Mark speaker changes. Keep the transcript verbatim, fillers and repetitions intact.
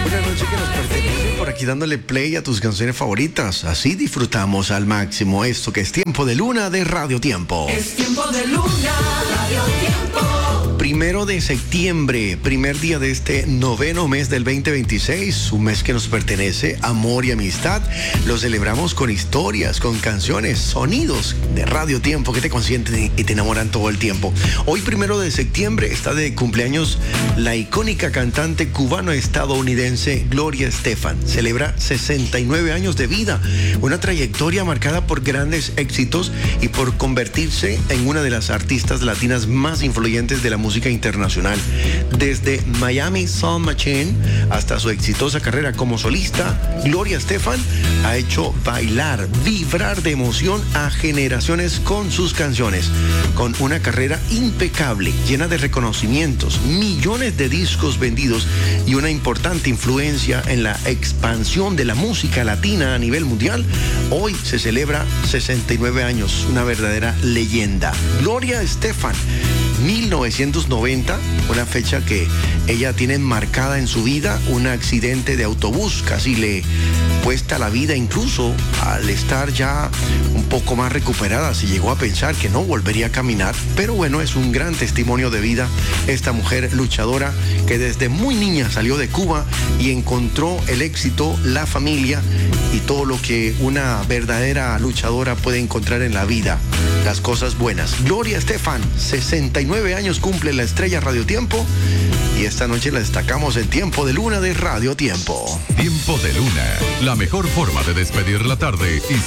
Speaker 1: una noche que nos pertenece, por aquí dándole play a tus canciones favoritas. Así disfrutamos al máximo esto que es Tiempo de Luna de Radio Tiempo.
Speaker 2: Es Tiempo de Luna, Radio Tiempo.
Speaker 1: Primero de septiembre, primer día de este noveno mes del veinte veintiséis, un mes que nos pertenece, amor y amistad. Lo celebramos con historias, con canciones, sonidos de Radio Tiempo que te consienten y te enamoran todo el tiempo. Hoy, primero de septiembre, está de cumpleaños la icónica cantante cubano-estadounidense Gloria Estefan. Celebra sesenta y nueve años de vida, una trayectoria marcada por grandes éxitos y por convertirse en una de las artistas latinas más influyentes de la música internacional. Desde Miami Sound Machine hasta su exitosa carrera como solista, Gloria Estefan ha hecho bailar, vibrar de emoción a generaciones con sus canciones. Con una carrera impecable, llena de reconocimientos, millones de discos vendidos y una importante influencia en la expansión de la música latina a nivel mundial, hoy se celebra sesenta y nueve años, una verdadera leyenda. Gloria Estefan, mil novecientos noventa, una fecha que ella tiene marcada en su vida, un accidente de autobús casi le cuesta la vida, incluso al estar ya un poco más recuperada, se llegó a pensar que no volvería a caminar, pero bueno, es un gran testimonio de vida esta mujer luchadora que desde muy niña salió de Cuba y encontró el éxito, la familia y todo lo que una verdadera luchadora puede encontrar en la vida, las cosas buenas. Gloria Estefan, sesenta y nueve años cumple la estrella Radio Tiempo y esta noche la destacamos en Tiempo de Luna de Radio Tiempo.
Speaker 3: Tiempo de Luna, la mejor forma de despedir la tarde y